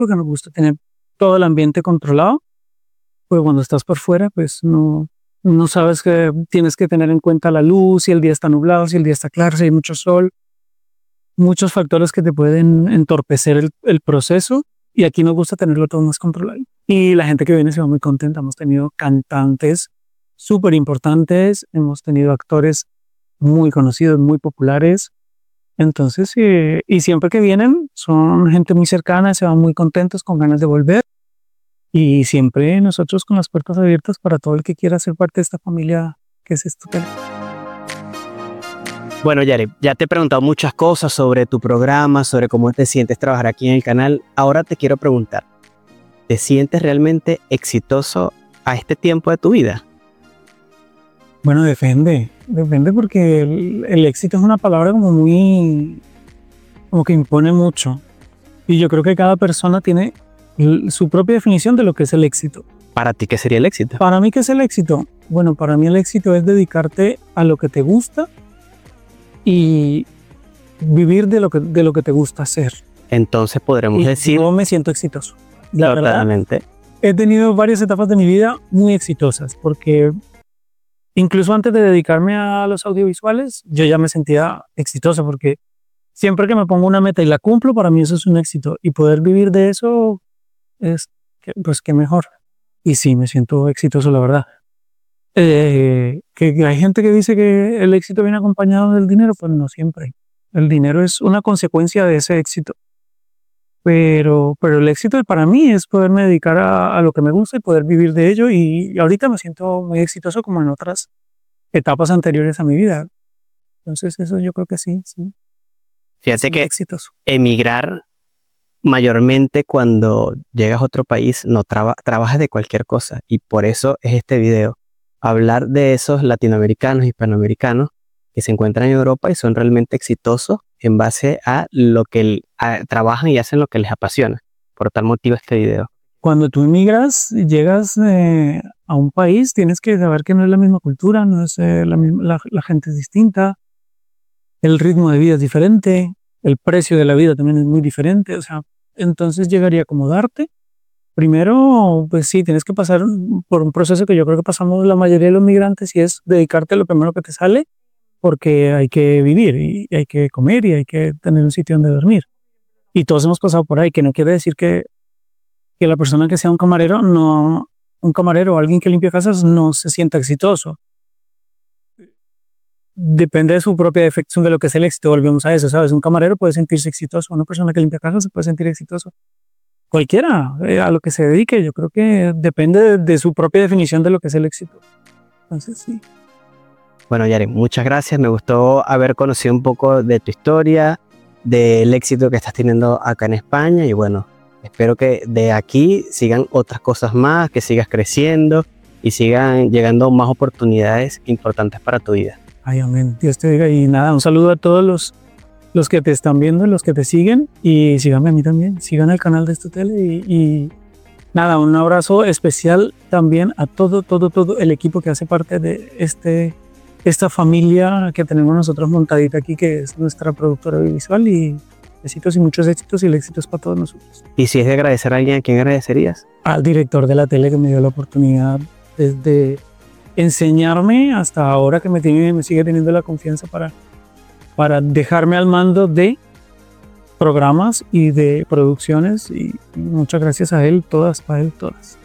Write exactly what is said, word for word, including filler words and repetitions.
porque nos gusta tener todo el ambiente controlado. Pues cuando estás por fuera, pues no, no sabes que tienes que tener en cuenta la luz, si el día está nublado, si el día está claro, si hay mucho sol. Muchos factores que te pueden entorpecer el, el proceso. Y aquí nos gusta tenerlo todo más controlado. Y la gente que viene se va muy contenta. Hemos tenido cantantes súper importantes, hemos tenido actores muy conocidos, muy populares. Entonces, eh, y siempre que vienen, son gente muy cercana, se van muy contentos, con ganas de volver. Y siempre nosotros con las puertas abiertas para todo el que quiera ser parte de esta familia que es estupenda. Bueno, Yareb, ya te he preguntado muchas cosas sobre tu programa, sobre cómo te sientes trabajar aquí en el canal. Ahora te quiero preguntar, ¿te sientes realmente exitoso a este tiempo de tu vida? Bueno, depende, depende porque el, el éxito es una palabra como muy, como que impone mucho. Y yo creo que cada persona tiene el, su propia definición de lo que es el éxito. ¿Para ti qué sería el éxito? Para mí, ¿qué es el éxito? Bueno, para mí el éxito es dedicarte a lo que te gusta y vivir de lo que, de lo que te gusta hacer. Entonces podremos y decir... Yo me siento exitoso. La totalmente. Verdad, he tenido varias etapas de mi vida muy exitosas, porque incluso antes de dedicarme a los audiovisuales, yo ya me sentía exitoso, porque siempre que me pongo una meta y la cumplo, para mí eso es un éxito. Y poder vivir de eso es, pues, qué mejor. Y sí, me siento exitoso, la verdad. Eh, que, que hay gente que dice que el éxito viene acompañado del dinero, pues no siempre. El dinero es una consecuencia de ese éxito. Pero, pero el éxito para mí es poderme dedicar a, a lo que me gusta y poder vivir de ello. Y, y ahorita me siento muy exitoso como en otras etapas anteriores a mi vida. Entonces eso yo creo que sí, sí. Fíjate que exitoso. Emigrar, mayormente cuando llegas a otro país, no traba, trabajas de cualquier cosa. Y por eso es este video. Hablar de esos latinoamericanos, hispanoamericanos que se encuentran en Europa y son realmente exitosos en base a lo que a, trabajan y hacen lo que les apasiona. Por tal motivo este video. Cuando tú emigras, llegas eh, a un país, tienes que saber que no es la misma cultura, no es eh, la, misma, la, la gente es distinta, el ritmo de vida es diferente, el precio de la vida también es muy diferente. O sea, entonces llegaría a acomodarte. Primero, pues sí, tienes que pasar por un proceso que yo creo que pasamos la mayoría de los migrantes, y es dedicarte a lo primero que te sale, porque hay que vivir y hay que comer y hay que tener un sitio donde dormir. Y todos hemos pasado por ahí, que no quiere decir que, que la persona que sea un camarero, no, un camarero o alguien que limpia casas no se sienta exitoso. Depende de su propia definición de lo que es el éxito. Volvemos a eso, ¿sabes? Un camarero puede sentirse exitoso, una persona que limpia casas se puede sentir exitoso. Cualquiera, eh, a lo que se dedique, yo creo que depende de, de su propia definición de lo que es el éxito. Entonces, sí. Bueno, Yareb, muchas gracias. Me gustó haber conocido un poco de tu historia, del éxito que estás teniendo acá en España. Y bueno, espero que de aquí sigan otras cosas más, que sigas creciendo y sigan llegando más oportunidades importantes para tu vida. Ay, amén. Dios te diga. Y nada, un saludo a todos los, los que te están viendo, los que te siguen. Y síganme a mí también. Sigan el canal de Estutele. Y, y nada, un abrazo especial también a todo, todo, todo el equipo que hace parte de este... esta familia que tenemos nosotros montadita aquí, que es nuestra productora audiovisual. Y besitos y muchos éxitos, y el éxito es para todos nosotros. Y si es de agradecer a alguien, ¿a quién agradecerías? Al director de la tele, que me dio la oportunidad desde enseñarme hasta ahora, que me, tiene, me sigue teniendo la confianza para, para dejarme al mando de programas y de producciones. Y, y muchas gracias a él, todas, para él, todas.